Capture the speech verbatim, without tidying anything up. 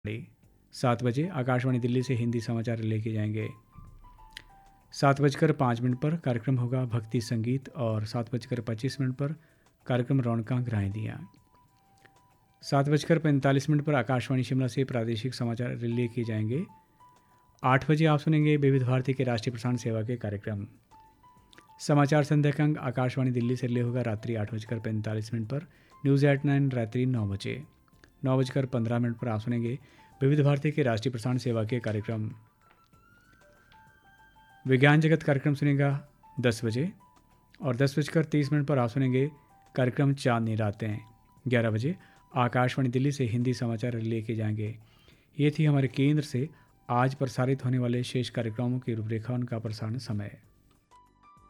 सात बजे आकाशवाणी दिल्ली से हिंदी समाचार लेके जाएंगे। सात बजकर पाँच मिनट पर कार्यक्रम होगा भक्ति संगीत और सात बजकर पच्चीस मिनट पर कार्यक्रम रौनकां ग्राएं दियाँ। सात बजकर पैंतालीस मिनट पर आकाशवाणी शिमला से प्रादेशिक समाचार रिले किए जाएंगे। आठ बजे आप सुनेंगे विविध भारती के राष्ट्रीय प्रसारण सेवा के कार्यक्रम। समाचार संध्या का अंक आकाशवाणी दिल्ली से रिले होगा रात्रि आठ बजकर पैंतालीस मिनट पर। न्यूज़ एट नाइन रात्रि नौ बजे। नौ बजकर पंद्रह मिनट पर आप सुनेंगे विविध भारती के राष्ट्रीय प्रसारण सेवा के कार्यक्रम। विज्ञान जगत कार्यक्रम सुनेगा दस बजे और दस बजकर तीस मिनट पर आप सुनेंगे कार्यक्रम चांदनी रातें। ग्यारह बजे आकाशवाणी दिल्ली से हिंदी समाचार लेके जाएंगे। ये थी हमारे केंद्र से आज प्रसारित होने वाले शेष कार्यक्रमों की रूपरेखा, उनका प्रसारण समय।